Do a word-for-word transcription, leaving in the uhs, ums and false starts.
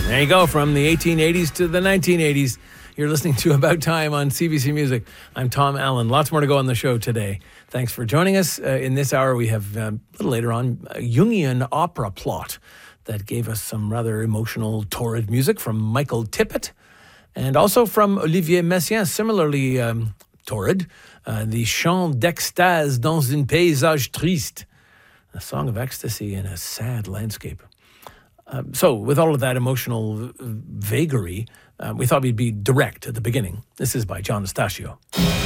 There you go, from the eighteen eighties to the nineteen eighties. You're listening to About Time on C B C Music. I'm Tom Allen. Lots more to go on the show today. Thanks for joining us. Uh, in this hour, we have, um, a little later on, a Jungian opera plot that gave us some rather emotional, torrid music from Michael Tippett, and also from Olivier Messiaen, similarly um, torrid, uh, the Chant d'extase dans un paysage triste, a song of ecstasy in a sad landscape. Uh, so, with all of that emotional vagary, uh, we thought we'd be direct at the beginning. This is by John Estacio.